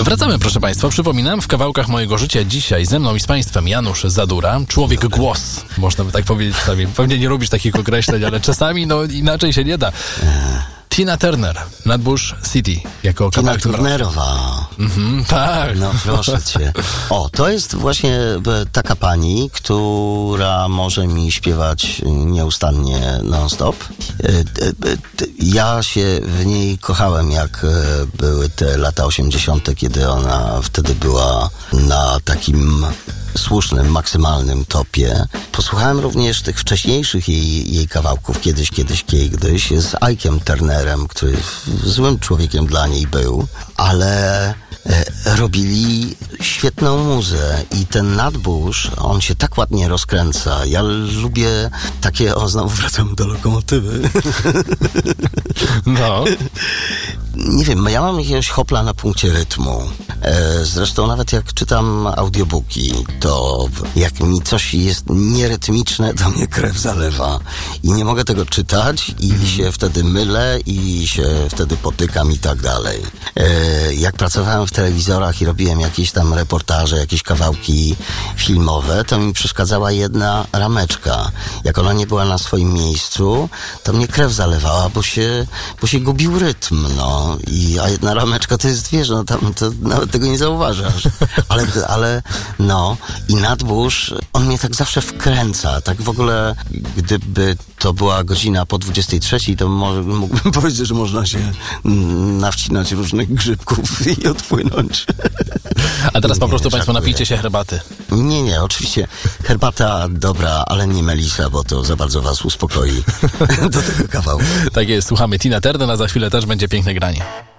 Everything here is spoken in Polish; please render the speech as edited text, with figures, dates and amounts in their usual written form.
Wracamy, proszę Państwa. Przypominam, w kawałkach mojego życia dzisiaj ze mną i z Państwem Janusz Zadura, człowiek głos, można by tak powiedzieć czasami. Pewnie nie lubisz takich określeń, ale czasami inaczej się nie da. Tina Turner, Nutbush City, jako kawałek. Tina Turnerowa. Tak. No proszę cię. O, to jest właśnie taka pani, która może mi śpiewać nieustannie non-stop. Ja się w niej kochałem, jak były te lata 80., kiedy ona wtedy była na takim słusznym, maksymalnym topie. Posłuchałem również tych wcześniejszych jej kawałków, kiedyś z Ike'em Turnerem, który złym człowiekiem dla niej był, ale robili świetną muzę i ten Nutbush, on się tak ładnie rozkręca. Ja lubię takie, znowu wracam do lokomotywy. No. Nie wiem, ja mam jakiegoś hopla na punkcie rytmu. Zresztą nawet jak czytam audiobooki, to jak mi coś jest nierytmiczne, to mnie krew zalewa. I nie mogę tego czytać i się wtedy mylę i się wtedy potykam i tak dalej. Jak pracowałem w telewizorach i robiłem jakieś tam reportaże, jakieś kawałki filmowe, to mi przeszkadzała jedna rameczka. Jak ona nie była na swoim miejscu, to mnie krew zalewała, bo się gubił rytm, no. A jedna rameczka to jest, wiesz, no tam to nawet tego nie zauważasz. Ale no. I Nutbush, on mnie tak zawsze wkręca. Tak w ogóle, gdyby to była godzina po 23, to mógłbym powiedzieć, że można się nawcinać różnych grzybków i odpłynąć. A teraz po prostu Państwo napijcie się herbaty. Nie, oczywiście herbata dobra, ale nie Melisa, bo to za bardzo was uspokoi do tego kawałku. Tak jest, słuchamy Tina Turner, a za chwilę też będzie piękne granie.